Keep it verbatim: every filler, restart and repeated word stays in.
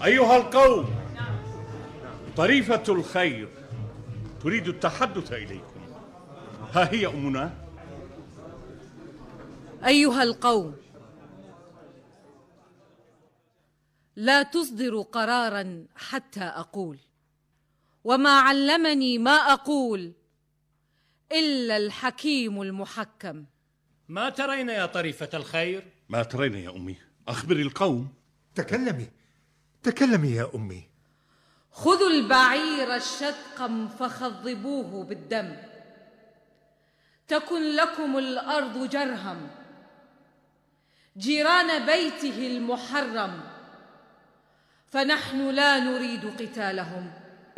أيها القوم، طريفة الخير تريد التحدث إليكم. ها هي أمنا. أيها القوم، لا تصدروا قرارا حتى أقول، وما علمني ما أقول إلا الحكيم المحكم. ما ترين يا طريفة الخير؟ ما ترين يا أمي؟ أخبري القوم. تكلمي تكلمي يا أمي. خذوا البعير الشدقم فخضبوه بالدم، تكن لكم الأرض جرهم، جيران بيته المحرم، فنحن لا نريد قتالهم.